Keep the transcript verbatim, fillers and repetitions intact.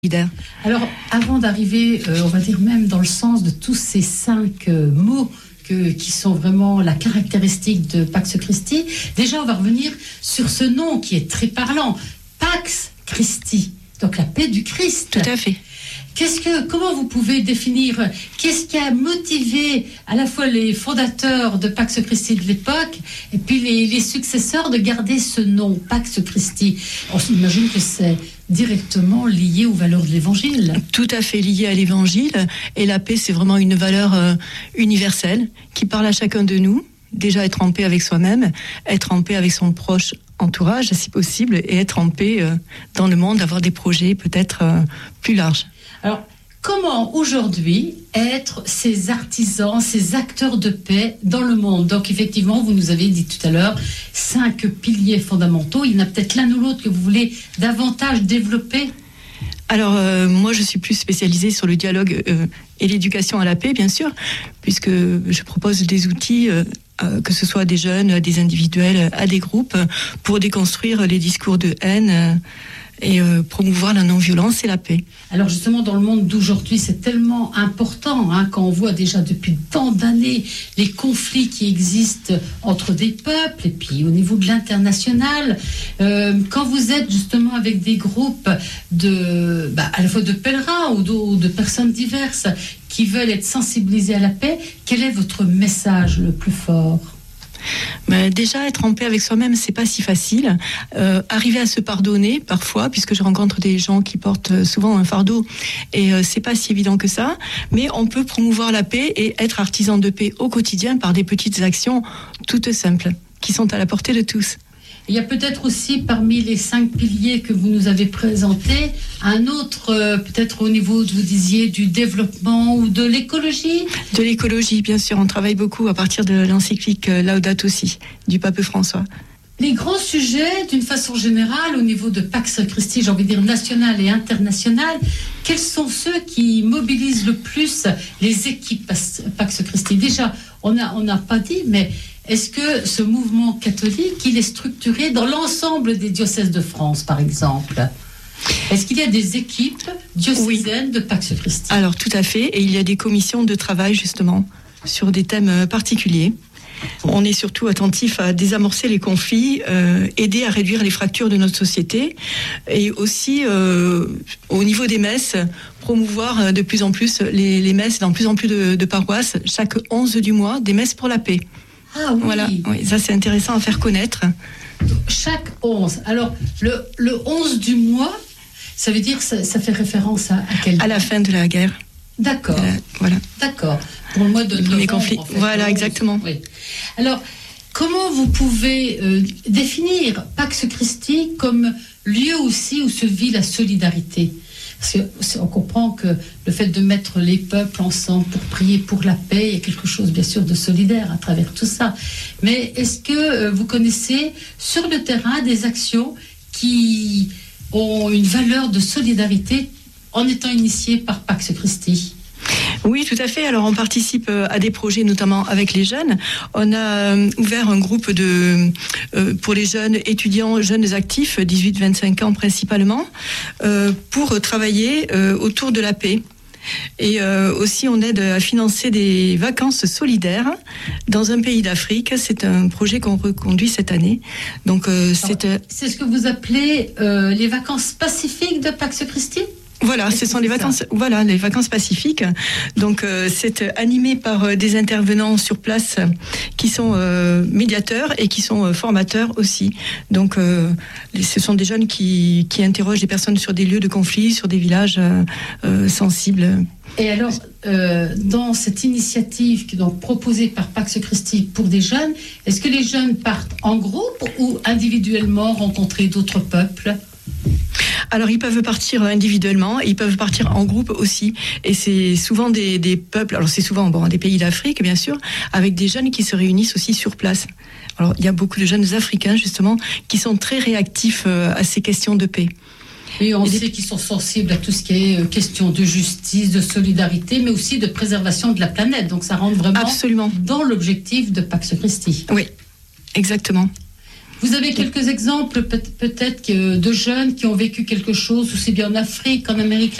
Alors, avant d'arriver, euh, on va dire même dans le sens de tous ces cinq euh, mots que, qui sont vraiment la caractéristique de Pax Christi, déjà on va revenir sur ce nom qui est très parlant, Pax Christi, donc la paix du Christ. Tout à fait. Qu'est-ce que, comment vous pouvez définir, qu'est-ce qui a motivé à la fois les fondateurs de Pax Christi de l'époque et puis les, les successeurs de garder ce nom, Pax Christi? On s'imagine que c'est directement lié aux valeurs de l'Évangile. Tout à fait lié à l'Évangile. Et la paix, c'est vraiment une valeur euh, universelle qui parle à chacun de nous. Déjà être en paix avec soi-même, être en paix avec son proche entourage, si possible, et être en paix euh, dans le monde, avoir des projets peut-être euh, plus larges. Alors, comment aujourd'hui être ces artisans, ces acteurs de paix dans le monde? Donc effectivement, vous nous avez dit tout à l'heure, cinq piliers fondamentaux. Il y en a peut-être l'un ou l'autre que vous voulez davantage développer? Alors, euh, moi, je suis plus spécialisée sur le dialogue euh, et l'éducation à la paix, bien sûr, puisque je propose des outils, euh, euh, que ce soit à des jeunes, à des individuels, à des groupes, pour déconstruire les discours de haine euh, et euh, promouvoir la non-violence et la paix. Alors justement, dans le monde d'aujourd'hui, c'est tellement important, hein, quand on voit déjà depuis tant d'années les conflits qui existent entre des peuples et puis au niveau de l'international. Euh, quand vous êtes justement avec des groupes de, bah, à la fois de pèlerins ou de, ou de personnes diverses qui veulent être sensibilisés à la paix, quel est votre message le plus fort ? Ben déjà, être en paix avec soi-même, c'est pas si facile. Euh, arriver à se pardonner parfois, puisque je rencontre des gens qui portent souvent un fardeau, et euh, c'est pas si évident que ça. Mais on peut promouvoir la paix et être artisan de paix au quotidien par des petites actions toutes simples, qui sont à la portée de tous. Il y a peut-être aussi parmi les cinq piliers que vous nous avez présentés, un autre, euh, peut-être au niveau, vous disiez, du développement ou de l'écologie? De l'écologie, bien sûr. On travaille beaucoup à partir de l'encyclique Laudato Si, du pape François. Les grands sujets, d'une façon générale, au niveau de Pax Christi, j'ai envie de dire national et international, quels sont ceux qui mobilisent le plus les équipes Pax Christi? Déjà, on n'a on n'a pas dit, mais est-ce que ce mouvement catholique, il est structuré dans l'ensemble des diocèses de France, par exemple? Est-ce qu'il y a des équipes diocésaines oui. de Pax Christi? Alors, tout à fait. Et il y a des commissions de travail, justement, sur des thèmes particuliers. On est surtout attentif à désamorcer les conflits, euh, aider à réduire les fractures de notre société et aussi, euh, au niveau des messes, promouvoir de plus en plus les, les messes dans de plus en plus de, de paroisses, chaque onze du mois, des messes pour la paix. Ah oui. Voilà, oui, ça c'est intéressant à faire connaître. Chaque onze. Alors, le, le onze du mois, ça veut dire que ça, ça fait référence à, à quel... À la fin de la guerre. D'accord. La, voilà. D'accord. Pour le mois de novembre, les conflits. En fait, onze. Voilà, exactement. Oui. Alors, comment vous pouvez euh, définir Pax Christi comme lieu aussi où se vit la solidarité? Parce qu'on comprend que le fait de mettre les peuples ensemble pour prier pour la paix, il y a quelque chose bien sûr de solidaire à travers tout ça. Mais est-ce que vous connaissez sur le terrain des actions qui ont une valeur de solidarité en étant initiées par Pax Christi? Oui, tout à fait. Alors, on participe à des projets, notamment avec les jeunes. On a ouvert un groupe de, euh, pour les jeunes étudiants, jeunes actifs, dix-huit à vingt-cinq ans principalement, euh, pour travailler euh, autour de la paix. Et euh, aussi, on aide à financer des vacances solidaires dans un pays d'Afrique. C'est un projet qu'on reconduit cette année. Donc, euh, c'est, Alors, c'est ce que vous appelez euh, les vacances pacifiques de Pax Christi? Voilà, ce sont les vacances, voilà, les vacances pacifiques. Donc, euh, c'est animé par euh, des intervenants sur place qui sont euh, médiateurs et qui sont euh, formateurs aussi. Donc, euh, ce sont des jeunes qui, qui interrogent des personnes sur des lieux de conflit, sur des villages euh, euh, sensibles. Et alors, euh, dans cette initiative qui est donc proposée par Pax Christi pour des jeunes, est-ce que les jeunes partent en groupe ou individuellement rencontrer d'autres peuples? Alors, ils peuvent partir individuellement, ils peuvent partir en groupe aussi. Et c'est souvent des, des peuples, alors c'est souvent bon, des pays d'Afrique, bien sûr, avec des jeunes qui se réunissent aussi sur place. Alors, il y a beaucoup de jeunes africains, justement, qui sont très réactifs à ces questions de paix. Et on et sait des... qu'ils sont sensibles à tout ce qui est question de justice, de solidarité, mais aussi de préservation de la planète. Donc, ça rentre vraiment Absolument. Dans l'objectif de Pax Christi. Oui, exactement. Vous avez quelques exemples peut- peut-être que de jeunes qui ont vécu quelque chose, aussi bien en Afrique qu'en Amérique